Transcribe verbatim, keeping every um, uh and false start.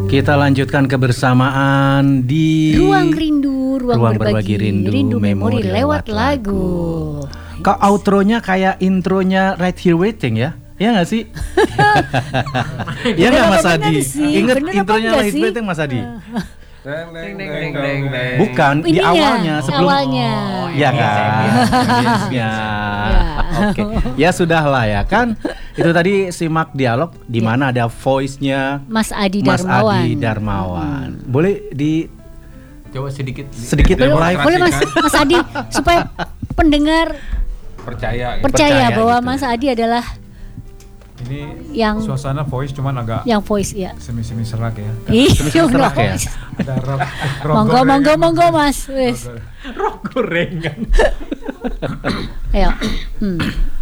Kita lanjutkan kebersamaan di Ruang Rindu, Ruang, Ruang Berbagi, Berbagi Rindu, Rindu Memori Memori lewat lewat lagu. Kok outronya kayak intronya Right Here Waiting ya? Ya nggak sih? Ya nggak Mas Adi? Ingat intronya Right Here Waiting Mas Adi? Deng, deng, deng, deng, deng. Bukan di Ininya, awalnya sebelum awalnya. Oh, ya kan. Ya. Oke. Ya sudahlah ya kan. Itu tadi simak dialog di mana ada voice-nya Mas Adi Mas Darmawan. Adi Darmawan. Boleh di Coba sedikit sedikit Boleh, live. boleh Mas, Mas Adi supaya pendengar percaya. percaya, Percaya bahwa gitu. Mas Adi adalah Ini yang suasana voice cuman agak yang voice ya. semi-semi serak ya. Iya, serak ya? Ada rock, rock Monggo, gorengan. monggo, monggo Mas. Wes. Rok gorengan. Ayo. Hmm.